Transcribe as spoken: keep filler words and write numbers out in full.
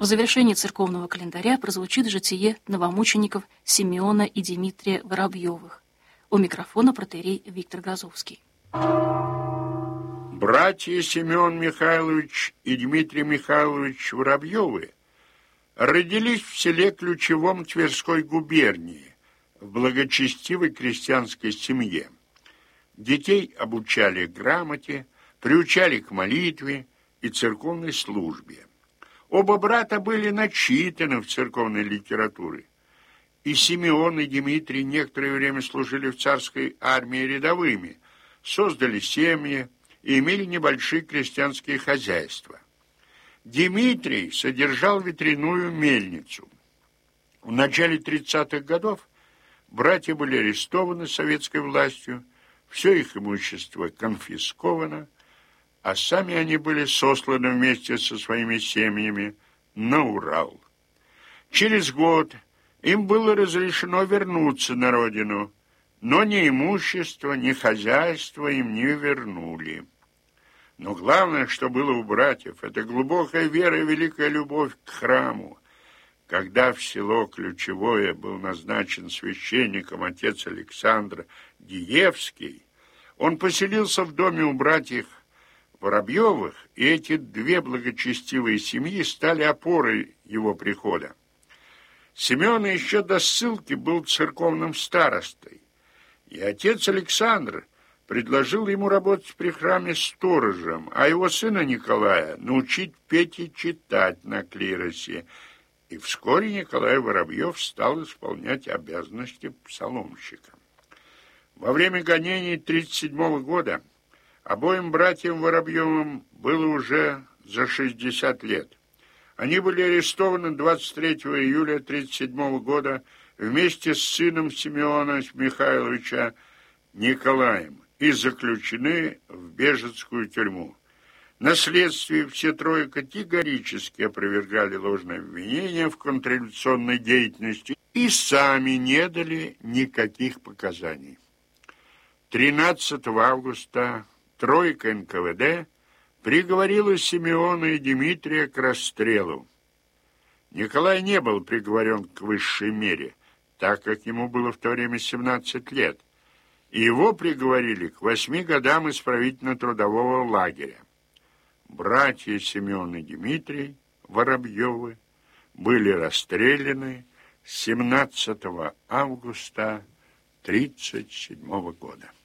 В завершении церковного календаря прозвучит житие новомучеников Симеона и Дмитрия Воробьевых. У микрофона протоиерей Виктор Газовский. Братья Симеон Михайлович и Дмитрий Михайлович Воробьевы родились в селе Ключевом Тверской губернии в благочестивой крестьянской семье. Детей обучали грамоте, приучали к молитве и церковной службе. Оба брата были начитаны в церковной литературе. И Симеон, и Дмитрий некоторое время служили в царской армии рядовыми, создали семьи и имели небольшие крестьянские хозяйства. Дмитрий содержал ветряную мельницу. В начале тридцатых годов братья были арестованы советской властью, все их имущество конфисковано, а сами они были сосланы вместе со своими семьями на Урал. Через год им было разрешено вернуться на родину, но ни имущество, ни хозяйство им не вернули. Но главное, что было у братьев, это глубокая вера и великая любовь к храму. Когда в село Ключевое был назначен священником отец Александр Диевский, он поселился в доме у братьев Воробьевых, и эти две благочестивые семьи стали опорой его прихода. Симеон еще до ссылки был церковным старостой, и отец Александр предложил ему работать при храме сторожем, а его сына Николая научить петь и читать на клиросе. И вскоре Николай Воробьев стал исполнять обязанности псаломщика. Во время гонений тридцать седьмого года обоим братьям Воробьевым было уже за шестьдесят лет. Они были арестованы двадцать третьего июля тридцать седьмого года вместе с сыном Симеона Михайловича Николаем и заключены в Бежецкую тюрьму. На следствии все трое категорически опровергали ложное обвинение в контрреволюционной деятельности и сами не дали никаких показаний. тринадцатого августа тройка эн ка вэ дэ приговорила Симеона и Дмитрия к расстрелу. Николай не был приговорен к высшей мере, так как ему было в то время семнадцать лет, и его приговорили к восьми годам исправительно-трудового лагеря. Братья Симеон и Дмитрий Воробьевы были расстреляны семнадцатого августа тридцать седьмого года.